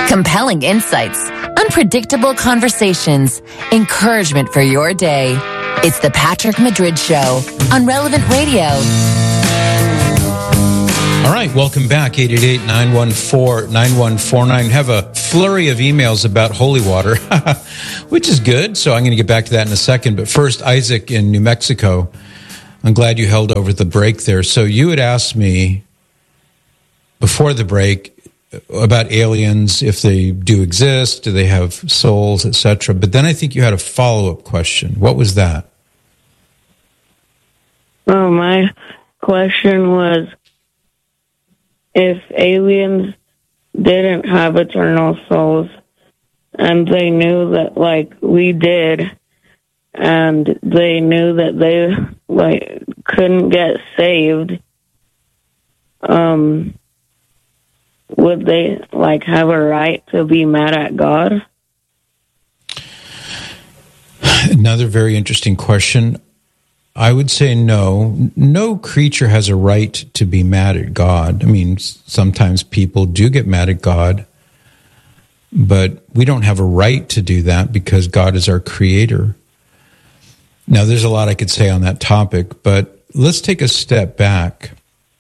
Compelling insights, unpredictable conversations, encouragement for your day. It's the Patrick Madrid Show on Relevant Radio. All right, welcome back, 888-914-9149. Have a flurry of emails about holy water, which is good, so I'm going to get back to that in a second. But first, Isaac in New Mexico, I'm glad you held over the break there. So you had asked me before the break about aliens, if they do exist, do they have souls, etc. But then I think you had a follow-up question. What was that? Oh, my question was, if aliens didn't have eternal souls and they knew that, like, we did, and they knew that they, like, couldn't get saved, would they, like, have a right to be mad at God? Another very interesting question. I would say no. No creature has a right to be mad at God. I mean, sometimes people do get mad at God, but we don't have a right to do that because God is our creator. Now, there's a lot I could say on that topic, but let's take a step back.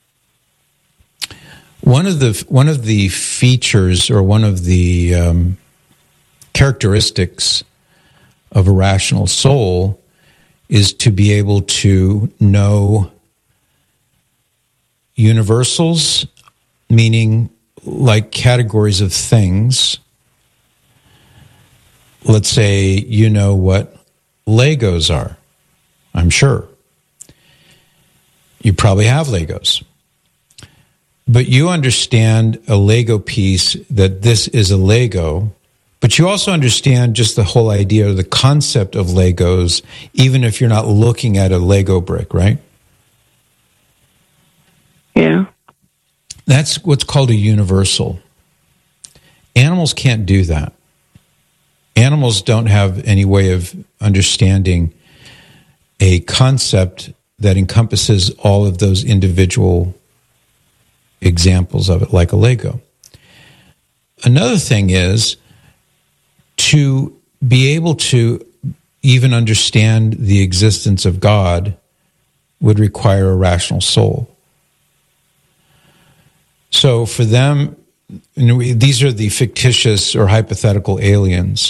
One of the features or one of the characteristics of a rational soul is to be able to know universals, meaning like categories of things. Let's say you know what Legos are, I'm sure. You probably have Legos. But you understand a Lego piece, that this is a Lego, but you also understand just the whole idea or the concept of Legos, even if you're not looking at a Lego brick, right? Yeah. That's what's called a universal. Animals can't do that. Animals don't have any way of understanding a concept that encompasses all of those individual examples of it, like a Lego. Another thing is to be able to even understand the existence of God would require a rational soul. So for them, these are the fictitious or hypothetical aliens.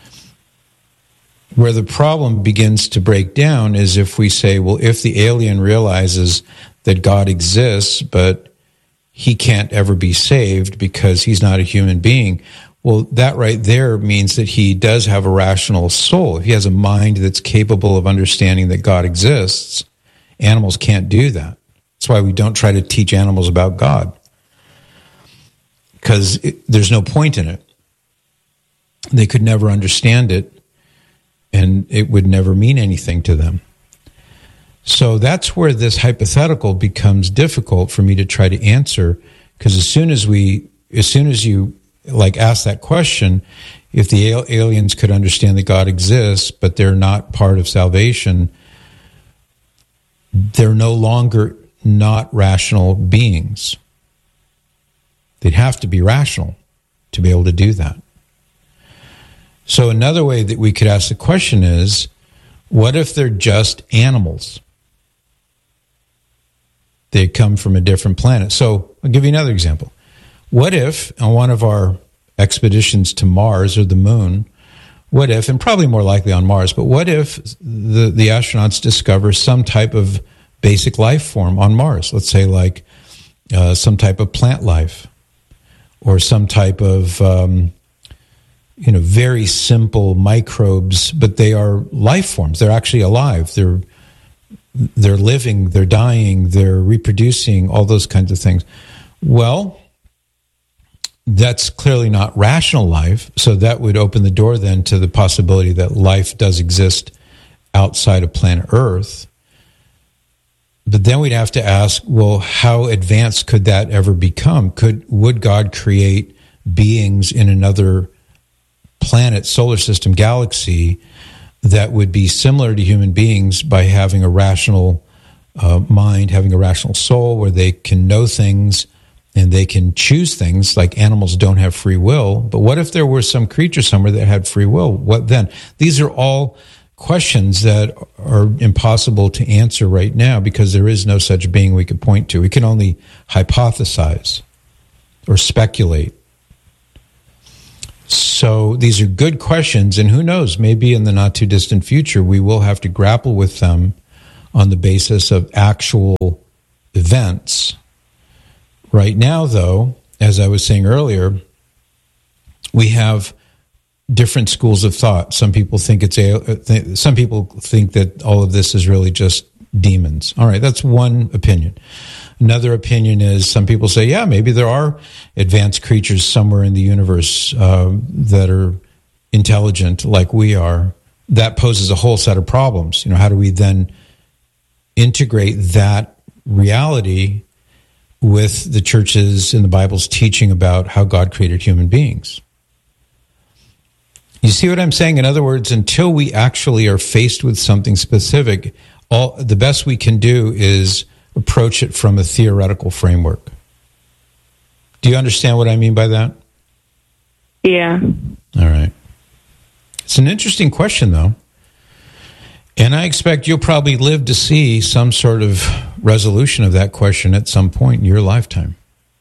Where the problem begins to break down is if we say, well, if the alien realizes that God exists, but he can't ever be saved because he's not a human being, well, that right there means that he does have a rational soul. If he has a mind that's capable of understanding that God exists, animals can't do that. That's why we don't try to teach animals about God, because there's no point in it. They could never understand it, and it would never mean anything to them. So that's where this hypothetical becomes difficult for me to try to answer, because as soon as you like ask that question, if the aliens could understand that God exists, but they're not part of salvation, they're no longer not rational beings. They'd have to be rational to be able to do that. So another way that we could ask the question is, what if they're just animals? They come from a different planet. So I'll give you another example. What if on one of our expeditions to Mars or the moon, what if, and probably more likely on Mars, but what if the astronauts discover some type of basic life form on Mars? Let's say like some type of plant life or some type of very simple microbes, but they are life forms. They're actually alive. They're living, they're dying, they're reproducing, all those kinds of things. Well, that's clearly not rational life, so that would open the door then to the possibility that life does exist outside of planet Earth. But then we'd have to ask, well, how advanced could that ever become? Would God create beings in another planet, solar system, galaxy that would be similar to human beings by having a rational mind, having a rational soul where they can know things and they can choose things like animals don't have free will. But what if there were some creature somewhere that had free will? What then? These are all questions that are impossible to answer right now because there is no such being we could point to. We can only hypothesize or speculate. So these are good questions, and who knows, maybe in the not too distant future we will have to grapple with them on the basis of actual events. Right now, though, as I was saying earlier, we have different schools of thought. Some people think some people think that all of this is really just demons. All right, that's one opinion. Another opinion is some people say, yeah, maybe there are advanced creatures somewhere in the universe that are intelligent like we are. That poses a whole set of problems. How do we then integrate that reality with the church's and the Bible's teaching about how God created human beings? You see what I'm saying? In other words, until we actually are faced with something specific, the best we can do is approach it from a theoretical framework. Do you understand what I mean by that? Yeah. All right. It's an interesting question, though. And I expect you'll probably live to see some sort of resolution of that question at some point in your lifetime.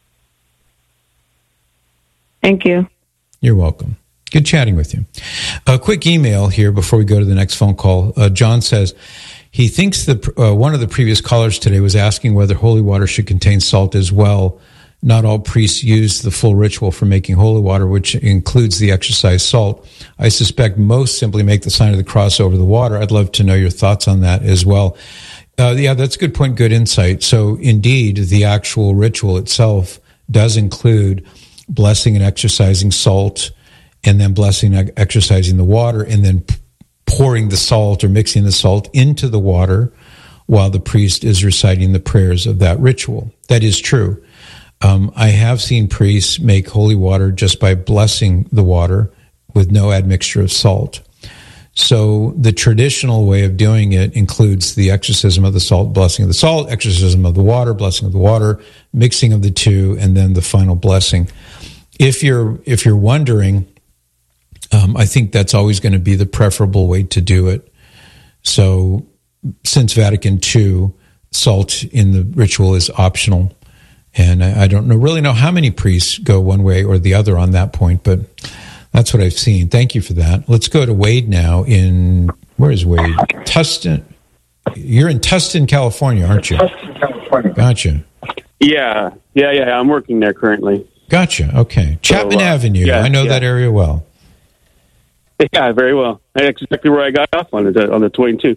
Thank you. You're welcome. Good chatting with you. A quick email here before we go to the next phone call. John says he thinks one of the previous callers today was asking whether holy water should contain salt as well. Not all priests use the full ritual for making holy water, which includes the exercise salt. I suspect most simply make the sign of the cross over the water. I'd love to know your thoughts on that as well. Yeah, that's a good point, good insight. So indeed, the actual ritual itself does include blessing and exercising salt, and then blessing and exercising the water, and then pouring the salt or mixing the salt into the water while the priest is reciting the prayers of that ritual. That is true. I have seen priests make holy water just by blessing the water with no admixture of salt. So the traditional way of doing it includes the exorcism of the salt, blessing of the salt, exorcism of the water, blessing of the water, mixing of the two, and then the final blessing. If you're wondering, I think that's always going to be the preferable way to do it. So since Vatican II, salt in the ritual is optional. And I don't really know how many priests go one way or the other on that point, but that's what I've seen. Thank you for that. Let's go to Wade now where is Wade? Tustin. You're in Tustin, California, aren't you? Tustin, California. Gotcha. Yeah. I'm working there currently. Gotcha. Okay. Chapman Avenue. Yeah, I know that area well. Yeah, very well. That's exactly where I got off on the 22.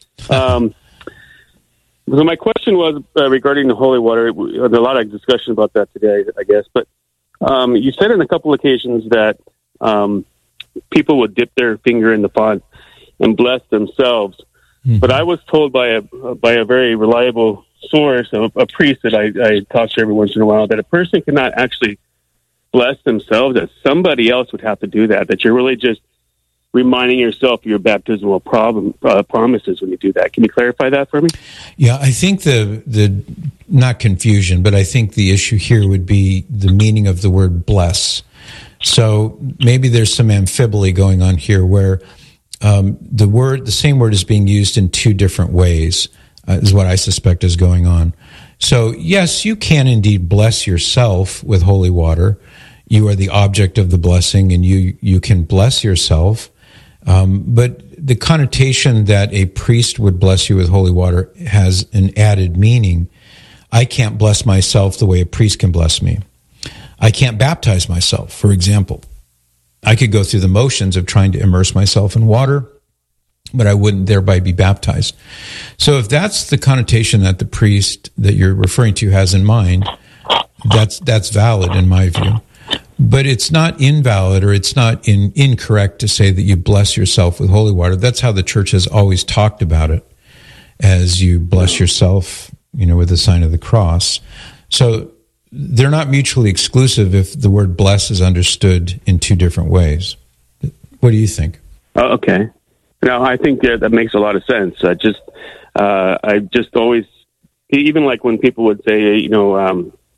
So my question was regarding the holy water. There's a lot of discussion about that today, I guess. But you said on a couple occasions that people would dip their finger in the pot and bless themselves. Mm-hmm. But I was told by a very reliable source, a priest that I talk to every once in a while, that a person cannot actually bless themselves, that somebody else would have to do that, that you're really just reminding yourself of your baptismal promises when you do that. Can you clarify that for me? Yeah, I think the not confusion, but I think the issue here would be the meaning of the word bless. So maybe there's some amphibole going on here where the same word is being used in two different ways, is what I suspect is going on. So yes, you can indeed bless yourself with holy water. You are the object of the blessing, and you can bless yourself. But the connotation that a priest would bless you with holy water has an added meaning. I can't bless myself the way a priest can bless me. I can't baptize myself, for example. I could go through the motions of trying to immerse myself in water, but I wouldn't thereby be baptized. So if that's the connotation that the priest that you're referring to has in mind, that's valid in my view. But it's not invalid, or it's not incorrect to say that you bless yourself with holy water. That's how the church has always talked about it, as you bless yourself, with the sign of the cross. So they're not mutually exclusive if the word bless is understood in two different ways. What do you think? Okay. No, I think that makes a lot of sense. I just always, even like when people would say,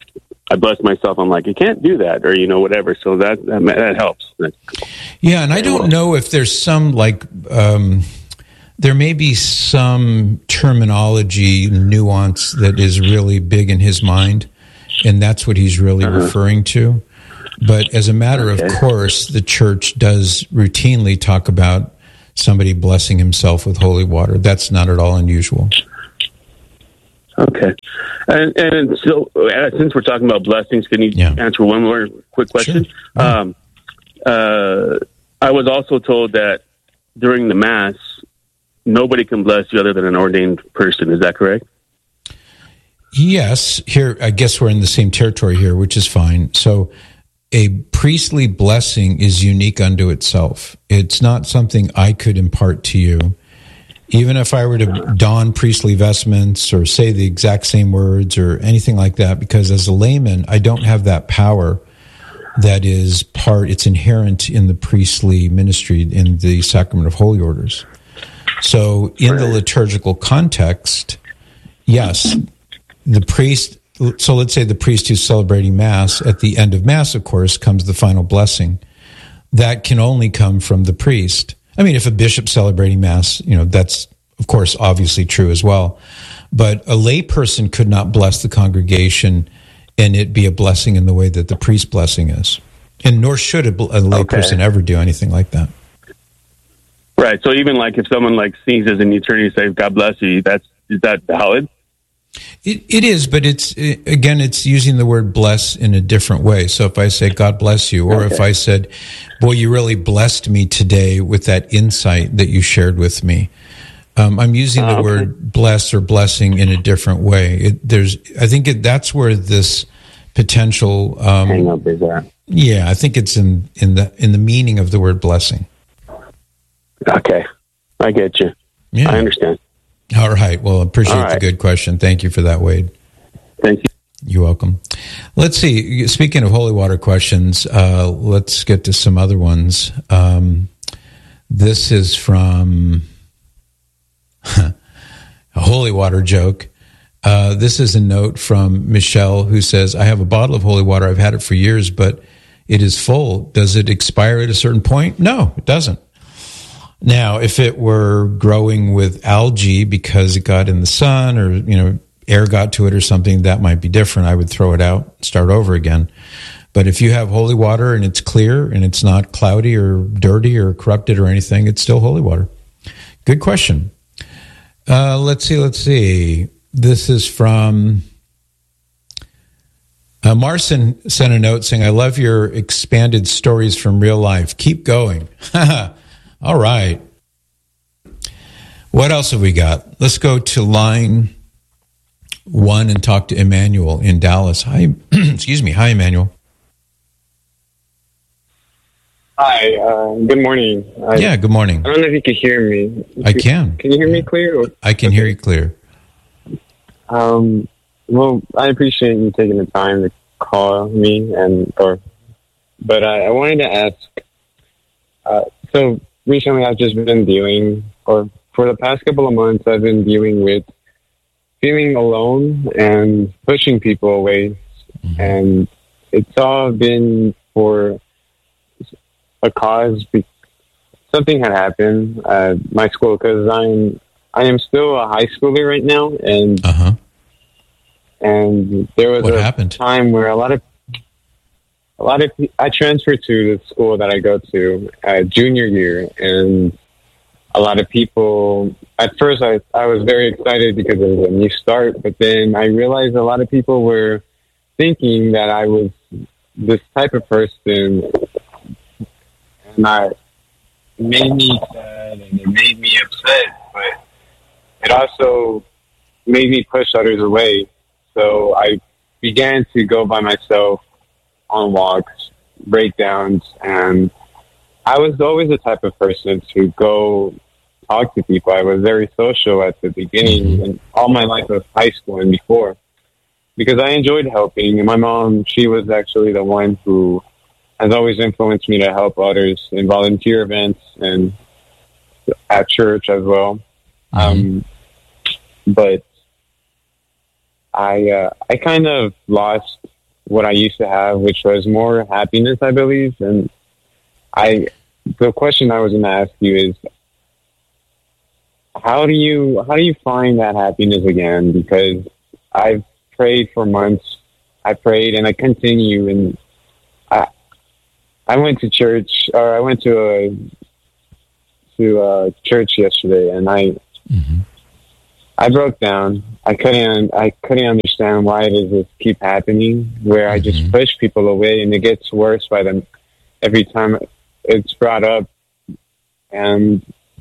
I bless myself. I'm like, you can't do that, or whatever. So that helps. Yeah, and I don't know if there's some there may be some terminology nuance that is really big in his mind, and that's what he's really referring to. But as a matter of course, the church does routinely talk about somebody blessing himself with holy water. That's not at all unusual. Okay. And so, since we're talking about blessings, can you answer one more quick question? Sure. I was also told that during the Mass, nobody can bless you other than an ordained person. Is that correct? Yes. Here, I guess we're in the same territory here, which is fine. So a priestly blessing is unique unto itself. It's not something I could impart to you. Even if I were to don priestly vestments or say the exact same words or anything like that, because as a layman, I don't have that power that is it's inherent in the priestly ministry in the Sacrament of Holy Orders. So in the liturgical context, yes, the priest, so let's say the priest who's celebrating Mass, at the end of Mass, of course, comes the final blessing. That can only come from the priest. I mean, if a bishop's celebrating Mass, that's, of course, obviously true as well. But a lay person could not bless the congregation and it be a blessing in the way that the priest blessing is. And nor should a lay person ever do anything like that. Right. So even like if someone sneezes and you turn and say, God bless you, is that valid? It is, but it's using the word bless in a different way. So if I say, God bless you, or if I said, boy, you really blessed me today with that insight that you shared with me, I'm using the word bless or blessing in a different way. That's where this potential hang up is at. Yeah, I think it's in the meaning of the word blessing. Okay, I get you. Yeah. I understand. All right. Well, appreciate the good question. Thank you for that, Wade. Thank you. You're welcome. Let's see. Speaking of holy water questions, let's get to some other ones. This is from a holy water joke. This is a note from Michelle who says, I have a bottle of holy water. I've had it for years, but it is full. Does it expire at a certain point? No, it doesn't. Now, if it were growing with algae because it got in the sun or, air got to it or something, that might be different. I would throw it out, start over again. But if you have holy water and it's clear and it's not cloudy or dirty or corrupted or anything, it's still holy water. Good question. Let's see. This is from Marcin sent a note saying, I love your expanded stories from real life. Keep going. All right. What else have we got? Let's go to line 1 and talk to Emmanuel in Dallas. Hi, excuse me. Hi, Emmanuel. Hi. Good morning. Good morning. I don't know if you can hear me. I can. Can you hear me clear? I can hear you clear. Well, I appreciate you taking the time to call me, but I wanted to ask. So recently, I've just been for the past couple of months, I've been dealing with feeling alone and pushing people away, and it's all been for a cause. Something had happened at my school because I am still a high schooler right now, and and there was time where a lot of I transferred to the school that I go to junior year, and a lot of people. At first, I was very excited because it was a new start, but then I realized a lot of people were thinking that I was this type of person, and it made me sad and it made me upset, but it also made me push others away. So I began to go by myself on walks, breakdowns, and I was always the type of person to go talk to people. I was very social at the beginning and all my life of high school and before, because I enjoyed helping. And my mom, she was actually the one who has always influenced me to help others in volunteer events and at church as well. But I kind of lost what I used to have, which was more happiness, I believe. And the question I was going to ask you is, how do you find that happiness again? Because I've prayed for months. I prayed and I continue, and I went to church, or I went to a church yesterday, and I broke down. I couldn't understand why does this keep happening, where I just push people away, and it gets worse by them every time it's brought up. And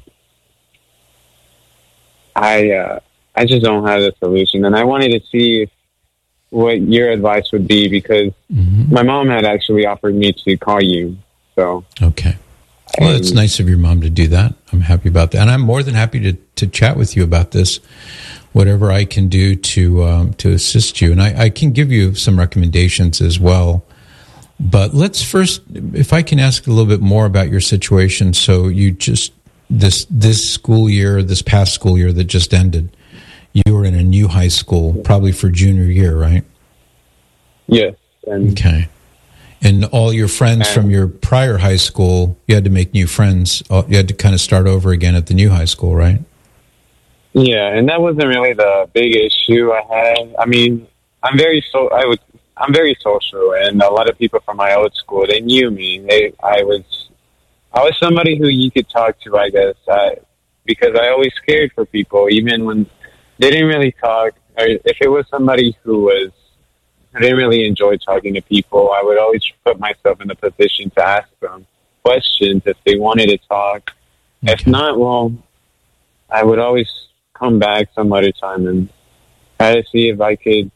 I just don't have a solution. And I wanted to see what your advice would be, because my mom had actually offered me to call you. So okay. Well, it's nice of your mom to do that. I'm happy about that. And I'm more than happy to chat with you about this, whatever I can do to assist you. And I can give you some recommendations as well. But let's first, if I can ask a little bit more about your situation. So you just, this school year, this past school year that just ended, you were in a new high school, probably for junior year, right? Yes. Okay. And all your friends from your prior high school, you had to make new friends. You had to kind of start over again at the new high school, right? Yeah, and that wasn't really the big issue I had. I mean, I'm very social, and a lot of people from my old school, they knew me. I was somebody who you could talk to, I guess, because I always cared for people, even when they didn't really talk. Or if it was somebody who didn't really enjoy talking to people, I would always put myself in a position to ask them questions if they wanted to talk. Okay. If not, well, I would always come back some other time and try to see if I could,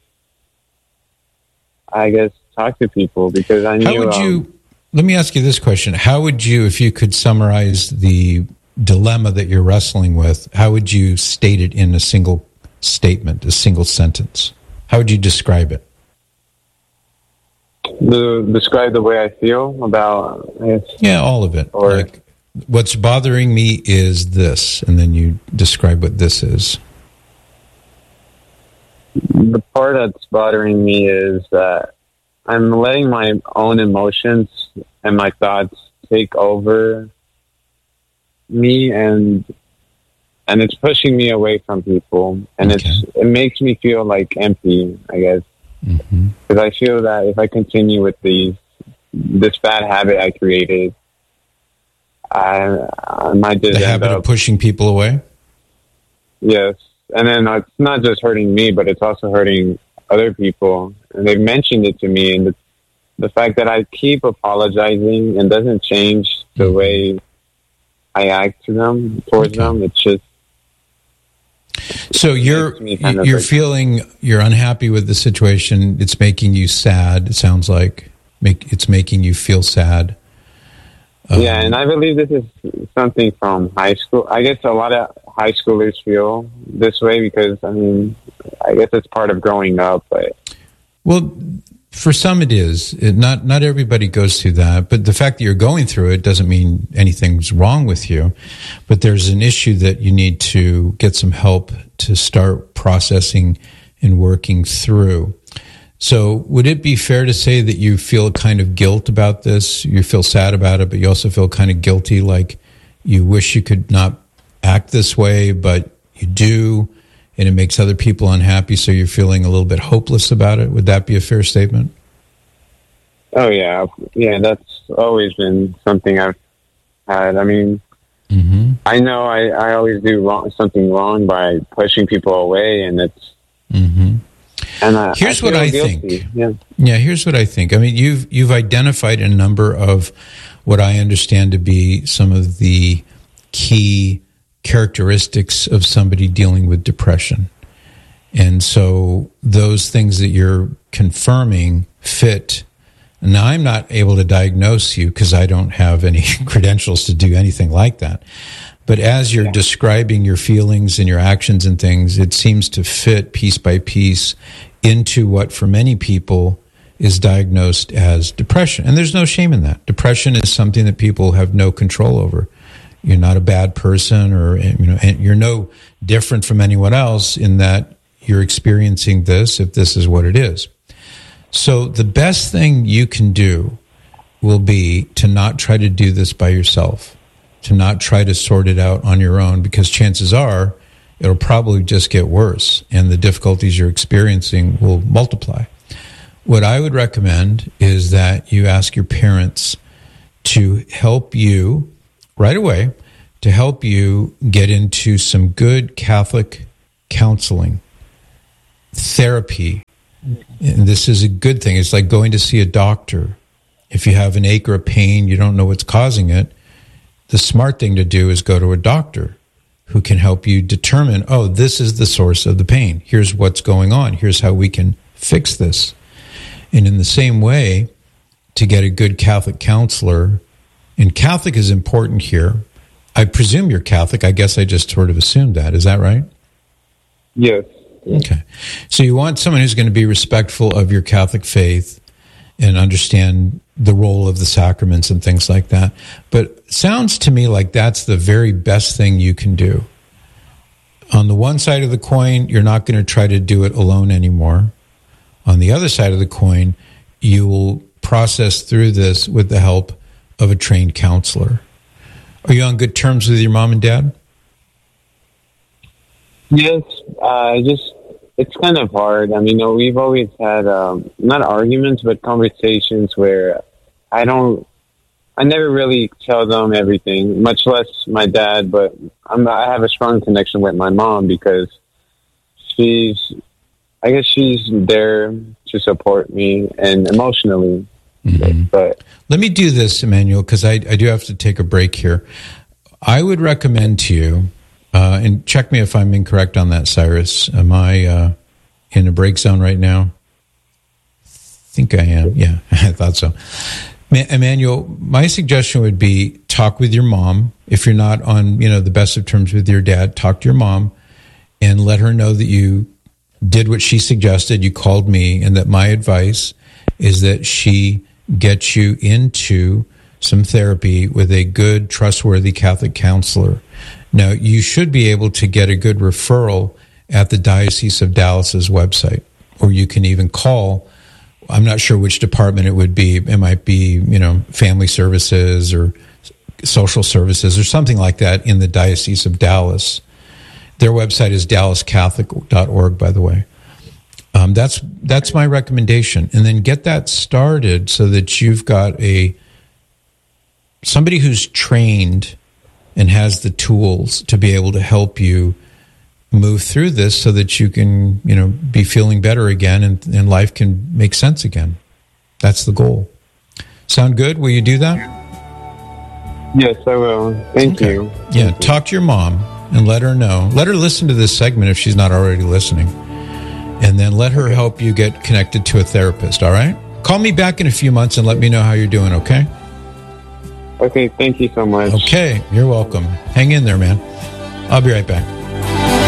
I guess, talk to people, because I knew... How would you... Let me ask you this question. How would you, if you could summarize the dilemma that you're wrestling with, how would you state it in a single statement, a single sentence? How would you describe it? Describe the way I feel about it? Yeah, all of it. Or, like, what's bothering me is this, and then you describe what this is. The part that's bothering me is that I'm letting my own emotions and my thoughts take over me, and it's pushing me away from people, and it makes me feel like empty, I guess. Because I feel that if I continue with this bad habit I created, I might just the habit of pushing people away. Yes, and then it's not just hurting me, but it's also hurting other people, and they've mentioned it to me. And the fact that I keep apologizing and doesn't change the way I act towards them, it's just. So you're feeling you're unhappy with the situation. It's making you sad. It sounds like it's making you feel sad. Yeah, and I believe this is something from high school. I guess a lot of high schoolers feel this way because, I mean, I guess it's part of growing up. But well, for some it is. Not everybody goes through that, but the fact that you're going through it doesn't mean anything's wrong with you. But there's an issue that you need to get some help to start processing and working through. So would it be fair to say that you feel a kind of guilt about this? You feel sad about it, but you also feel kind of guilty, like you wish you could not act this way, but you do, and it makes other people unhappy, so you're feeling a little bit hopeless about it. Would that be a fair statement? Oh, yeah. Yeah, that's always been something I've had. I mean, I know I always do something wrong by pushing people away, and it's... And here's what I think. Yeah, here's what I think. I mean, you've identified a number of what I understand to be some of the key characteristics of somebody dealing with depression. And so those things that you're confirming fit. Now, I'm not able to diagnose you because I don't have any credentials to do anything like that. But as you're describing your feelings and your actions and things, it seems to fit piece by piece into what for many people is diagnosed as depression. And there's no shame in that. Depression is something that people have no control over. You're not a bad person, or and you're no different from anyone else in that you're experiencing this if this is what it is. So the best thing you can do will be to not try to do this by yourself, to not try to sort it out on your own, because chances are it'll probably just get worse and the difficulties you're experiencing will multiply. What I would recommend is that you ask your parents to help you right away, to help you get into some good Catholic counseling, therapy. And this is a good thing. It's like going to see a doctor. If you have an ache or a pain, you don't know what's causing it, the smart thing to do is go to a doctor who can help you determine, oh, this is the source of the pain. Here's what's going on. Here's how we can fix this. And in the same way, to get a good Catholic counselor, and Catholic is important here. I presume you're Catholic. I guess I just sort of assumed that. Is that right? Yes. Okay. So you want someone who's going to be respectful of your Catholic faith and understand the role of the sacraments and things like that. But it sounds to me like that's the very best thing you can do. On the one side of the coin, you're not going to try to do it alone anymore. On the other side of the coin, you will process through this with the help of a trained counselor. Are you on good terms with your mom and dad? Yes, it's kind of hard. I mean, we've always had, not arguments, but conversations where I never really tell them everything, much less my dad, but I have a strong connection with my mom because she's there to support me and emotionally. Mm-hmm. But let me do this, Emmanuel, because I do have to take a break here. I would recommend to you, and check me if I'm incorrect on that, Cyrus. Am I in a break zone right now? I think I am. Yeah, I thought so. Emmanuel, my suggestion would be talk with your mom. If you're not on, the best of terms with your dad, talk to your mom and let her know that you did what she suggested. You called me, and that my advice is that she gets you into some therapy with a good, trustworthy Catholic counselor. Now, you should be able to get a good referral at the Diocese of Dallas's website, or you can even call. I'm not sure which department it would be. It might be, family services or social services or something like that in the Diocese of Dallas. Their website is dallascatholic.org, by the way. That's my recommendation. And then get that started so that you've got somebody who's trained and has the tools to be able to help you move through this so that you can, be feeling better again and life can make sense again. That's the goal. Sound good? Will you do that? Yes, I will. Thank you. Yeah, talk to your mom and let her know. Let her listen to this segment if she's not already listening. And then let her help you get connected to a therapist, all right? Call me back in a few months and let me know how you're doing, okay? Okay, thank you so much. Okay, you're welcome. Hang in there, man. I'll be right back.